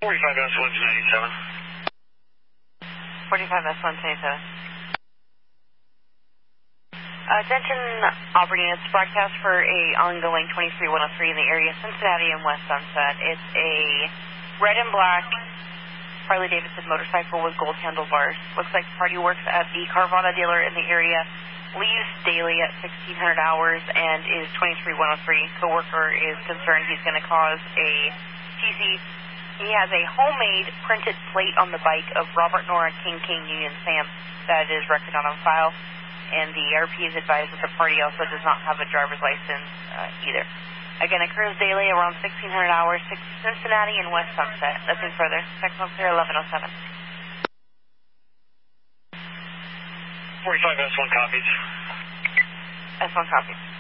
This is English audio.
45S197. 45S127. Attention operating, it's broadcast for a ongoing 23103 in the area, Cincinnati and West Sunset. It's a red and black Harley Davidson motorcycle with gold handlebars. Looks like the party works at the Carvana dealer in the area, leaves daily at 1600 hours, and is 23103. Coworker is concerned he's going to cause a TC. He has a homemade printed plate on the bike of Robert Nora King Union Sam that is recorded on file. And the RP is advised that the party also does not have a driver's license either. Again, occurs daily around 1600 hours, Cincinnati and West Sunset. Nothing further. Technical clear 1107. 45S1 copies. S1 copies.